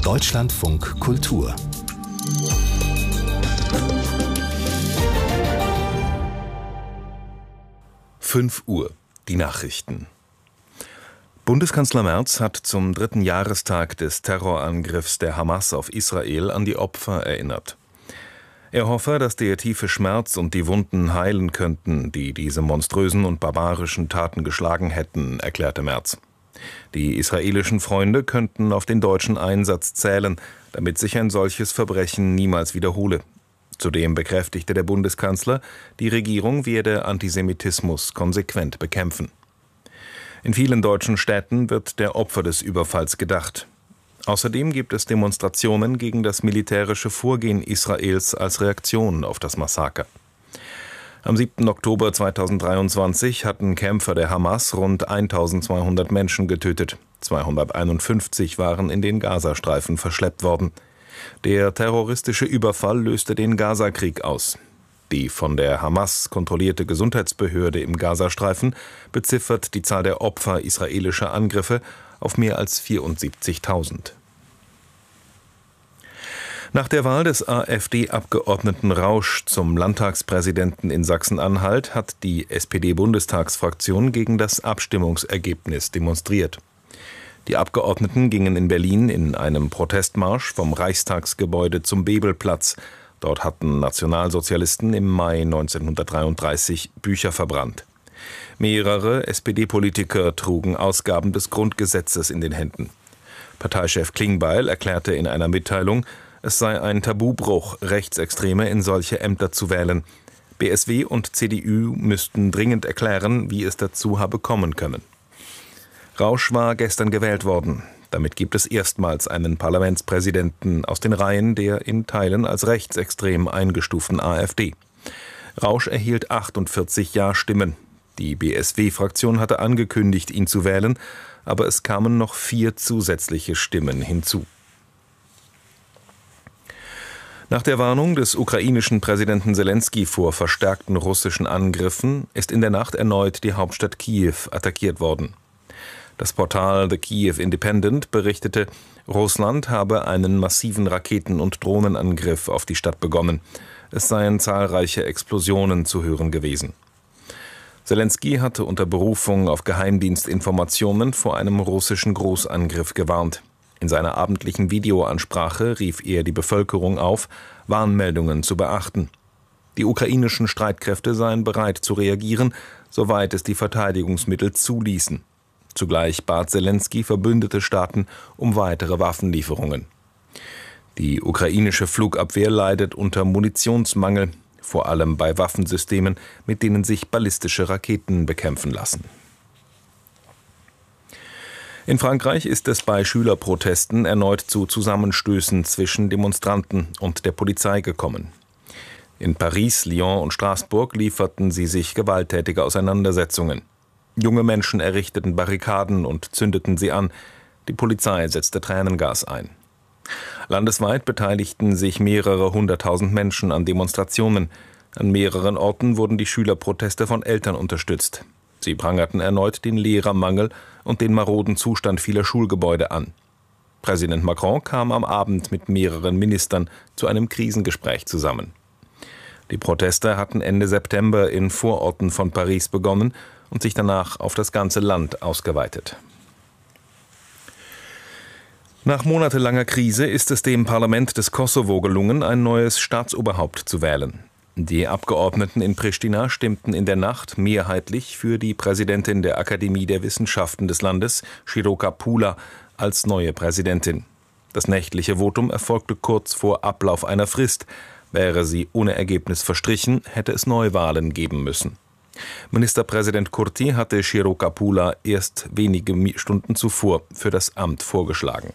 Deutschlandfunk Kultur. Fünf Uhr, die Nachrichten. Bundeskanzler Merz hat zum 3. Jahrestag des Terrorangriffs der Hamas auf Israel an die Opfer erinnert. Er hoffe, dass der tiefe Schmerz und die Wunden heilen könnten, die diese monströsen und barbarischen Taten geschlagen hätten, erklärte Merz. Die israelischen Freunde könnten auf den deutschen Einsatz zählen, damit sich ein solches Verbrechen niemals wiederhole. Zudem bekräftigte der Bundeskanzler, die Regierung werde Antisemitismus konsequent bekämpfen. In vielen deutschen Städten wird der Opfer des Überfalls gedacht. Außerdem gibt es Demonstrationen gegen das militärische Vorgehen Israels als Reaktion auf das Massaker. Am 7. Oktober 2023 hatten Kämpfer der Hamas rund 1200 Menschen getötet. 251 waren in den Gazastreifen verschleppt worden. Der terroristische Überfall löste den Gazakrieg aus. Die von der Hamas kontrollierte Gesundheitsbehörde im Gazastreifen beziffert die Zahl der Opfer israelischer Angriffe auf mehr als 74.000. Nach der Wahl des AfD-Abgeordneten Rausch zum Landtagspräsidenten in Sachsen-Anhalt hat die SPD-Bundestagsfraktion gegen das Abstimmungsergebnis demonstriert. Die Abgeordneten gingen in Berlin in einem Protestmarsch vom Reichstagsgebäude zum Bebelplatz. Dort hatten Nationalsozialisten im Mai 1933 Bücher verbrannt. Mehrere SPD-Politiker trugen Ausgaben des Grundgesetzes in den Händen. Parteichef Klingbeil erklärte in einer Mitteilung, es sei ein Tabubruch, Rechtsextreme in solche Ämter zu wählen. BSW und CDU müssten dringend erklären, wie es dazu habe kommen können. Rausch war gestern gewählt worden. Damit gibt es erstmals einen Parlamentspräsidenten aus den Reihen der in Teilen als rechtsextrem eingestuften AfD. Rausch erhielt 48 Ja-Stimmen. Die BSW-Fraktion hatte angekündigt, ihn zu wählen, aber es kamen noch 4 zusätzliche Stimmen hinzu. Nach der Warnung des ukrainischen Präsidenten Selenskyj vor verstärkten russischen Angriffen ist in der Nacht erneut die Hauptstadt Kiew attackiert worden. Das Portal The Kiev Independent berichtete, Russland habe einen massiven Raketen- und Drohnenangriff auf die Stadt begonnen. Es seien zahlreiche Explosionen zu hören gewesen. Selenskyj hatte unter Berufung auf Geheimdienstinformationen vor einem russischen Großangriff gewarnt. In seiner abendlichen Videoansprache rief er die Bevölkerung auf, Warnmeldungen zu beachten. Die ukrainischen Streitkräfte seien bereit zu reagieren, soweit es die Verteidigungsmittel zuließen. Zugleich bat Selenskyj verbündete Staaten um weitere Waffenlieferungen. Die ukrainische Flugabwehr leidet unter Munitionsmangel, vor allem bei Waffensystemen, mit denen sich ballistische Raketen bekämpfen lassen. In Frankreich ist es bei Schülerprotesten erneut zu Zusammenstößen zwischen Demonstranten und der Polizei gekommen. In Paris, Lyon und Straßburg lieferten sie sich gewalttätige Auseinandersetzungen. Junge Menschen errichteten Barrikaden und zündeten sie an. Die Polizei setzte Tränengas ein. Landesweit beteiligten sich mehrere 100.000 Menschen an Demonstrationen. An mehreren Orten wurden die Schülerproteste von Eltern unterstützt. Sie prangerten erneut den Lehrermangel und den maroden Zustand vieler Schulgebäude an. Präsident Macron kam am Abend mit mehreren Ministern zu einem Krisengespräch zusammen. Die Proteste hatten Ende September in Vororten von Paris begonnen und sich danach auf das ganze Land ausgeweitet. Nach monatelanger Krise ist es dem Parlament des Kosovo gelungen, ein neues Staatsoberhaupt zu wählen. Die Abgeordneten in Pristina stimmten in der Nacht mehrheitlich für die Präsidentin der Akademie der Wissenschaften des Landes, Shiroka Pula, als neue Präsidentin. Das nächtliche Votum erfolgte kurz vor Ablauf einer Frist. Wäre sie ohne Ergebnis verstrichen, hätte es Neuwahlen geben müssen. Ministerpräsident Kurti hatte Shiroka Pula erst wenige Stunden zuvor für das Amt vorgeschlagen.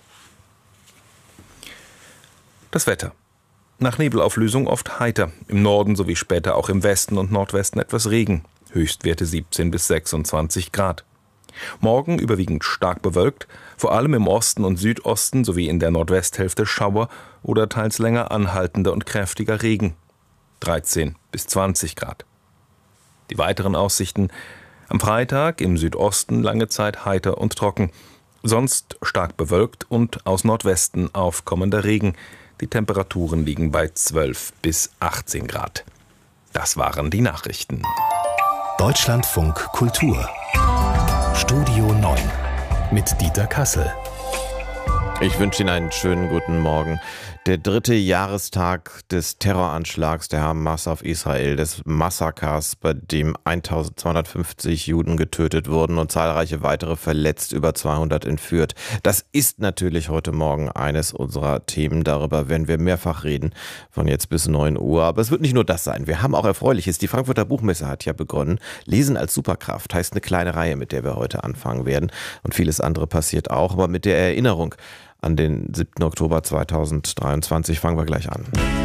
Das Wetter. Nach Nebelauflösung oft heiter, im Norden sowie später auch im Westen und Nordwesten etwas Regen, Höchstwerte 17 bis 26 Grad. Morgen überwiegend stark bewölkt, vor allem im Osten und Südosten sowie in der Nordwesthälfte Schauer oder teils länger anhaltender und kräftiger Regen, 13 bis 20 Grad. Die weiteren Aussichten: am Freitag im Südosten lange Zeit heiter und trocken, Sonst stark bewölkt und aus Nordwesten aufkommender Regen. Die Temperaturen liegen bei 12 bis 18 Grad. Das waren die Nachrichten. Deutschlandfunk Kultur. Studio 9 mit Dieter Kassel. Ich wünsche Ihnen einen schönen guten Morgen. Der 3. Jahrestag des Terroranschlags der Hamas auf Israel, des Massakers, bei dem 1250 Juden getötet wurden und zahlreiche weitere verletzt, über 200 entführt. Das ist natürlich heute Morgen eines unserer Themen. Darüber werden wir mehrfach reden, von jetzt bis 9 Uhr. Aber es wird nicht nur das sein. Wir haben auch Erfreuliches. Die Frankfurter Buchmesse hat ja begonnen. Lesen als Superkraft heißt eine kleine Reihe, mit der wir heute anfangen werden. Und vieles andere passiert auch. Aber mit der Erinnerung an den 7. Oktober 2023 fangen wir gleich an.